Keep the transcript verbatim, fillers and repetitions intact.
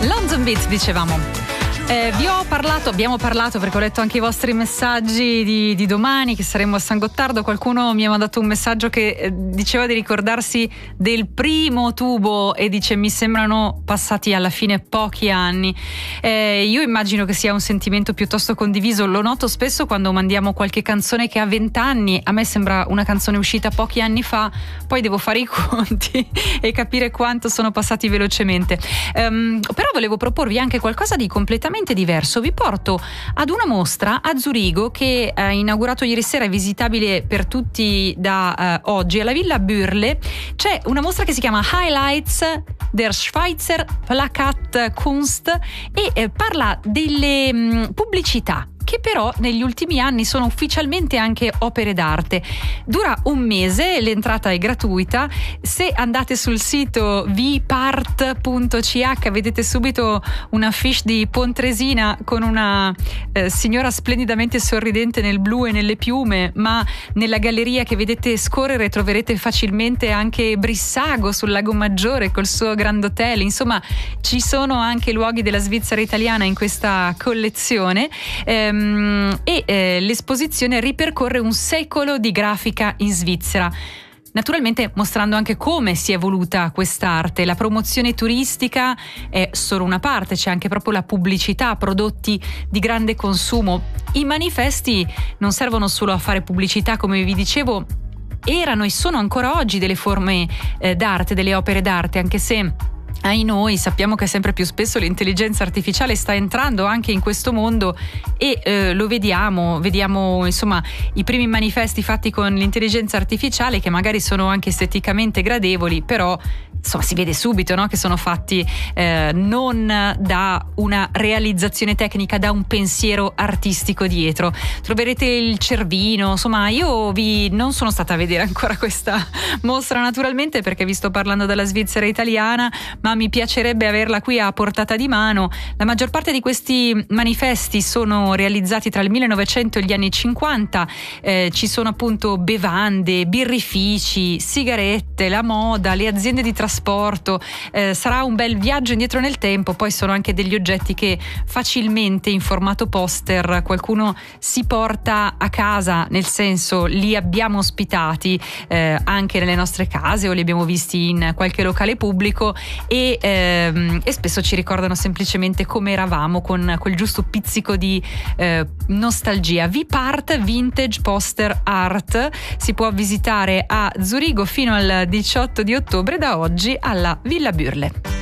London Beat, dicevamo. Eh, vi ho parlato, abbiamo parlato, perché ho letto anche i vostri messaggi di, di domani, che saremo a San Gottardo. Qualcuno mi ha mandato un messaggio che eh, diceva di ricordarsi del primo tubo e dice: mi sembrano passati alla fine pochi anni. Eh, io immagino che sia un sentimento piuttosto condiviso, lo noto spesso quando mandiamo qualche canzone che ha vent'anni. A me sembra una canzone uscita pochi anni fa, poi devo fare i conti e capire quanto sono passati velocemente. Um, però volevo proporvi anche qualcosa di completamente diverso. Vi porto ad una mostra a Zurigo che ha inaugurato ieri sera, è visitabile per tutti da uh, oggi alla Villa Bürle. C'è una mostra che si chiama Highlights der Schweizer Plakatkunst e eh, parla delle mh, pubblicità che però negli ultimi anni sono ufficialmente anche opere d'arte. Dura un mese, l'entrata è gratuita. Se andate sul sito v part punto c h vedete subito una affiche di Pontresina con una eh, signora splendidamente sorridente nel blu e nelle piume, ma nella galleria che vedete scorrere troverete facilmente anche Brissago sul Lago Maggiore col suo Grand Hotel. Insomma, ci sono anche luoghi della Svizzera italiana in questa collezione. Ehm, e eh, l'esposizione ripercorre un secolo di grafica in Svizzera, naturalmente mostrando anche come si è evoluta quest'arte. La promozione turistica è solo una parte, c'è anche proprio la pubblicità, prodotti di grande consumo. I manifesti non servono solo a fare pubblicità, come vi dicevo, erano e sono ancora oggi delle forme eh, d'arte, delle opere d'arte, anche se ai noi sappiamo che sempre più spesso l'intelligenza artificiale sta entrando anche in questo mondo e eh, lo vediamo, vediamo insomma i primi manifesti fatti con l'intelligenza artificiale che magari sono anche esteticamente gradevoli, però insomma si vede subito, no? Che sono fatti eh, non da una realizzazione tecnica, da un pensiero artistico dietro. Troverete il Cervino, insomma io vi non sono stata a vedere ancora questa mostra naturalmente perché vi sto parlando della Svizzera italiana, ma mi piacerebbe averla qui a portata di mano. La maggior parte di questi manifesti sono realizzati tra il millenovecento e gli anni cinquanta. Eh, ci sono appunto bevande, birrifici, sigarette, la moda, le aziende di trasporto. Eh, sarà un bel viaggio indietro nel tempo. Poi sono anche degli oggetti che facilmente in formato poster qualcuno si porta a casa, nel senso li abbiamo ospitati eh, anche nelle nostre case o li abbiamo visti in qualche locale pubblico e, ehm, e spesso ci ricordano semplicemente come eravamo, con quel giusto pizzico di eh, nostalgia. V-Part Vintage Poster Art si può visitare a Zurigo fino al diciotto di ottobre, da oggi alla Villa Bürle.